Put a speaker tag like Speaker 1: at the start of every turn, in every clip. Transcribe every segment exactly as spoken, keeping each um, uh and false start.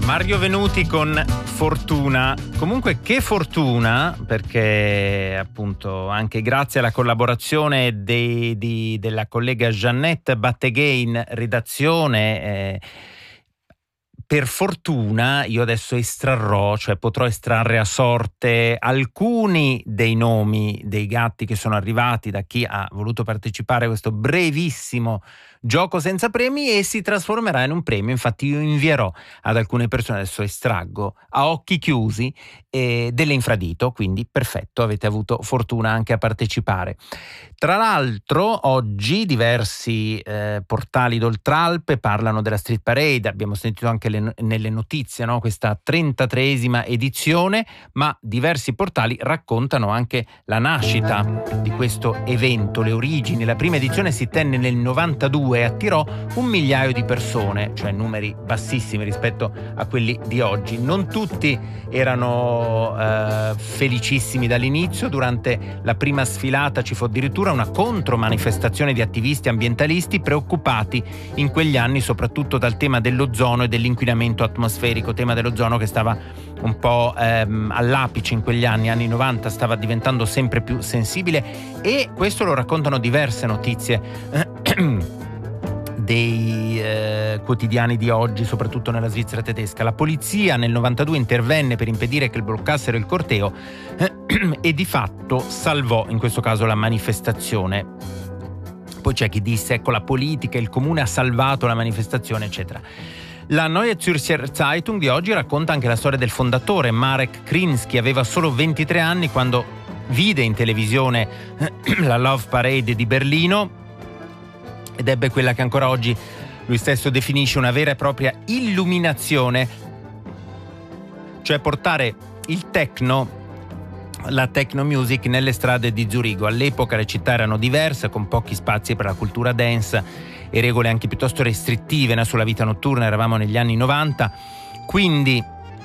Speaker 1: Mario Venuti con Fortuna. Comunque che fortuna, perché appunto anche grazie alla collaborazione dei, di, della collega Jeannette Batteghe in redazione, eh, per fortuna io adesso estrarrò, cioè potrò estrarre a sorte alcuni dei nomi dei gatti che sono arrivati da chi ha voluto partecipare a questo brevissimo gioco senza premi, e si trasformerà in un premio. Infatti io invierò ad alcune persone, adesso estraggo a occhi chiusi, eh, dell'infradito, quindi perfetto, avete avuto fortuna anche a partecipare. Tra l'altro oggi diversi eh, portali d'Oltralpe parlano della Street Parade, abbiamo sentito anche le, nelle notizie, no? Questa trentatreesima edizione, ma diversi portali raccontano anche la nascita di questo evento, le origini. La prima edizione si tenne nel novantadue e attirò un migliaio di persone, cioè numeri bassissimi rispetto a quelli di oggi. Non tutti erano eh, felicissimi dall'inizio. Durante la prima sfilata ci fu addirittura una contromanifestazione di attivisti ambientalisti preoccupati in quegli anni soprattutto dal tema dell'ozono e dell'inquinamento atmosferico, tema dell'ozono che stava un po' ehm, all'apice in quegli anni, anni novanta, stava diventando sempre più sensibile, e questo lo raccontano diverse notizie dei eh, quotidiani di oggi, soprattutto nella Svizzera tedesca. La polizia nel novantadue intervenne per impedire che bloccassero il corteo eh, e di fatto salvò in questo caso la manifestazione. Poi c'è chi disse ecco la politica, il comune ha salvato la manifestazione, eccetera. La Neue Zürcher Zeitung di oggi racconta anche la storia del fondatore Marek Krinsky. Aveva solo ventitré anni quando vide in televisione la Love Parade di Berlino ed ebbe quella che ancora oggi lui stesso definisce una vera e propria illuminazione, cioè portare il techno, la techno music nelle strade di Zurigo. All'epoca le città erano diverse, con pochi spazi per la cultura dance e regole anche piuttosto restrittive, no, sulla vita notturna. Eravamo negli anni novanta, quindi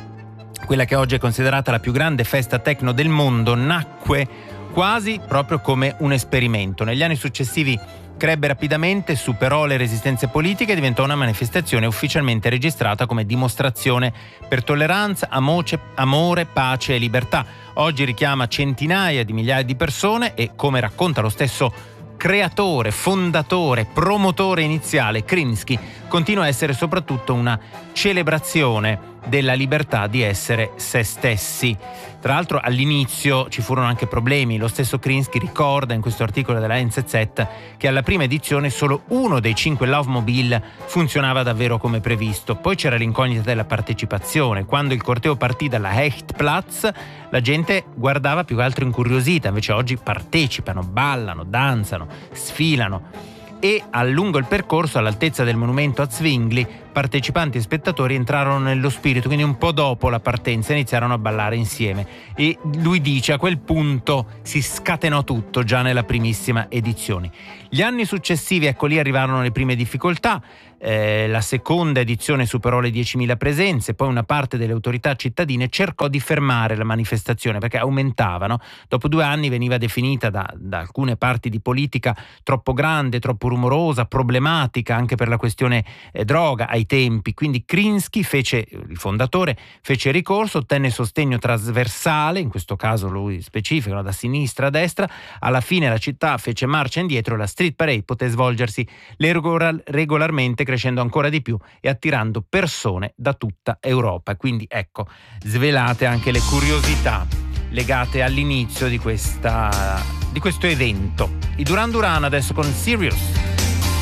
Speaker 1: quella che oggi è considerata la più grande festa techno del mondo nacque quasi proprio come un esperimento. Negli anni successivi crebbe rapidamente, superò le resistenze politiche e diventò una manifestazione ufficialmente registrata come dimostrazione per tolleranza, amoce, amore, pace e libertà. Oggi richiama centinaia di migliaia di persone e, come racconta lo stesso creatore, fondatore, promotore iniziale, Krinsky, continua a essere soprattutto una celebrazione della libertà di essere se stessi. Tra l'altro all'inizio ci furono anche problemi. Lo stesso Krinsky ricorda in questo articolo della N Z Z che alla prima edizione solo uno dei cinque Lovemobile funzionava davvero come previsto. Poi c'era l'incognita della partecipazione. Quando il corteo partì dalla Hechtplatz, la gente guardava più che altro incuriosita, invece oggi partecipano, ballano, danzano, sfilano. E a lungo il percorso, all'altezza del monumento a Zwingli, partecipanti e spettatori entrarono nello spirito, quindi un po' dopo la partenza iniziarono a ballare insieme, e lui dice a quel punto si scatenò tutto già nella primissima edizione. Gli anni successivi, ecco lì arrivarono le prime difficoltà. Eh, la seconda edizione superò le diecimila presenze, poi una parte delle autorità cittadine cercò di fermare la manifestazione perché aumentavano. Dopo due anni veniva definita da, da alcune parti di politica troppo grande, troppo rumorosa, problematica anche per la questione eh, droga ai tempi. Quindi Krinsky fece, il fondatore, fece ricorso, ottenne sostegno trasversale, in questo caso lui specifico, da sinistra a destra. Alla fine la città fece marcia indietro e la Street Parade poté svolgersi regolarmente, crescendo ancora di più e attirando persone da tutta Europa. Quindi ecco, svelate anche le curiosità legate all'inizio di questa di questo evento. I Duran Duran adesso con Serious.